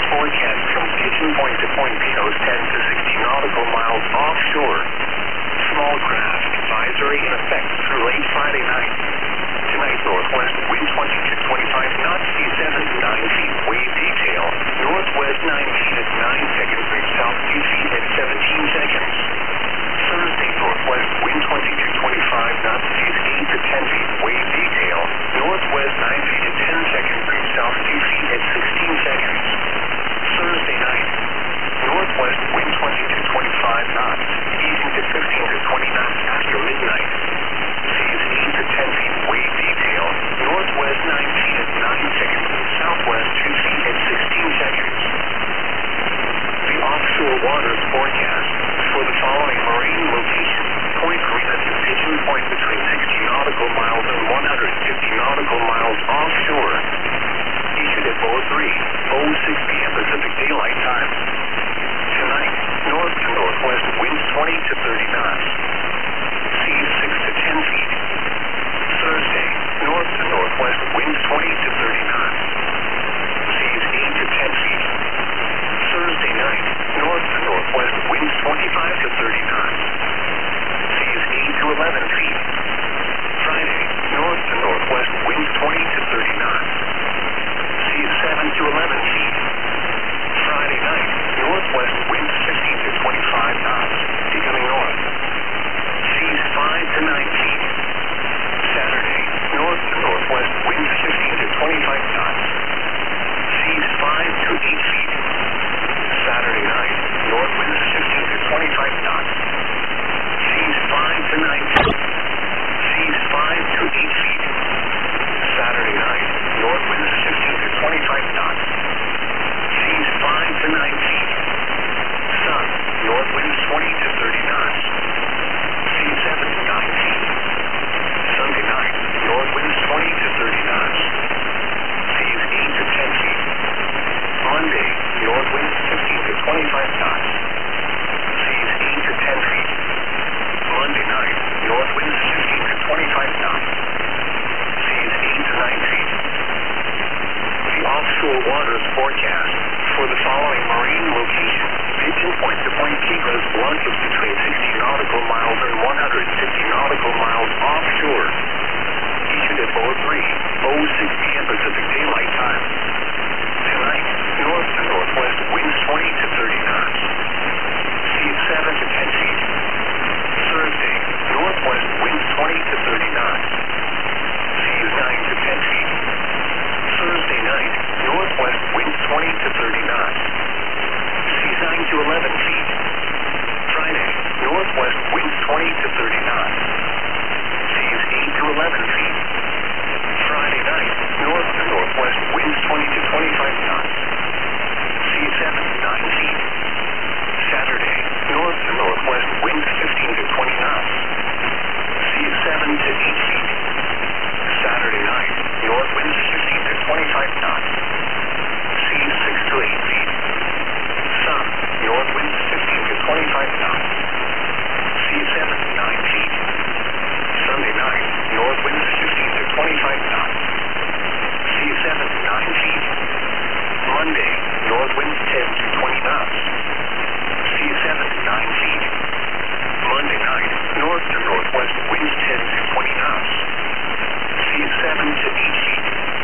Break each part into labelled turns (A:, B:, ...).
A: forecast from Pigeon Point to Point Pinos 10 to 60 nautical miles offshore. Small craft advisory in effect through late Friday night. Tonight, northwest wind 20 to 25 knots, sea 7 to 9 feet. Wave detail, northwest 9 feet at 9 seconds, south 2 feet at 17 seconds. Thursday, northwest wind 20 to 25 knots, seas 8 to 10 feet. Wave detail, northwest 9 feet at 10 seconds, south 2 feet at 16 seconds. Thursday night, northwest wind 20 to 25 knots, easing to 15 to 20 knots after midnight. Seas 8 to 10 feet. Wave detail, northwest 9 feet at 9 seconds, southwest 2 feet at 16 seconds. The offshore waters forecast for the following marine location: Point Marina to Pigeon Point between 60 nautical miles and 150 nautical miles offshore. Issued at 03:06 p.m. Pacific Daylight Time. Tonight, north to northwest winds 20 to 30 knots. Seas 6 to 10 feet. Thursday, north to northwest winds 20 to 30 knots. Seas 8 to 10 feet. Thursday night, north to northwest winds 25 to 30 knots. Seas 8 to 11 feet. Friday, north to northwest winds 20 to 30 knots. Seas 7 to 11 feet. Friday night, northwest winds 15 to 25 knots, becoming north. Seas 5 to 9 feet. Saturday, north to northwest winds 15 to 25 knots. Seas 5 to 8 feet. Saturday night, north winds 15 to 25 knots. Seas 5 to 9 feet. Seas 5 to 8 feet. Saturday night, north winds 15 to 25 knots. Seas 5 to 9 feet. Sun, north winds 20 to 30 knots. Seas 7 to 9 feet. Sunday night, north winds 20 to 30 knots. Seas 8 to 10 feet. Monday, north winds 15 to 25 knots. Seas 8 to 10 feet. Monday night, north winds 15 to 25 knots. Seas 8 to 9 feet. The offshore waters forecast for the following marine location: Pigeon Point to Point Tigres, launches between 60 nautical miles and 150 nautical miles offshore. Issued at 03:06 p.m. Pacific Daylight Time. Tonight, north to northwest winds 20 to 30 knots. Seas 7 to 10 feet. Thursday, northwest winds 20 to 30 knots. Seas 9 to 10 feet. Thursday night, northwest winds 20 to 30 knots. Seas 9 to 11 feet. Friday, northwest winds 20 to 30 knots. Seas 8 to 11 feet. Friday night, north to northwest winds 20 to 25 knots. Seas 7 to 9 feet. Saturday, north to northwest winds 15 to 20 knots. Seas 7 to 8 feet. Saturday night, north winds 15 to 25 knots. Seas 6 to 8 feet. Sun, north winds 15 to 25 knots. Seas 7 to 9 feet. Sunday night, north winds 15 to 25 knots. Seas 7 to 9 feet. Monday, north winds 10 to 20 knots. Seas 7 to 9 feet. Monday night, north to northwest winds 10 to 20 knots. Seas 7 to 8 feet.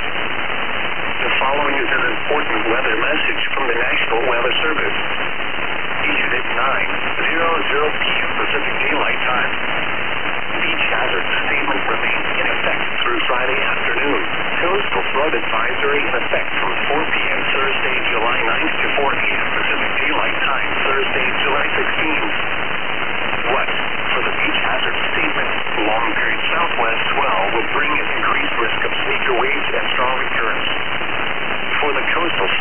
A: The following is an important weather message from the National Weather Service. Issued at 9:00 p.m. Pacific Daylight Time. Beach hazard statement remains in effect through Friday afternoon. Coastal flood advisory in effect from 4 p.m.